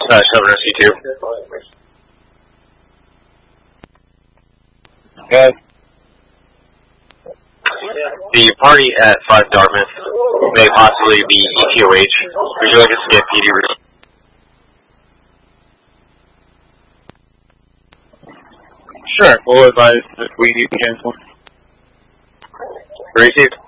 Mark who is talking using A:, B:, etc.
A: 7 SC2.
B: Okay.
A: The party at 5 Dartmouth may possibly be ETOH. Would you like us to get PD route?
B: Sure, we'll advise if we need to cancel.
A: Received.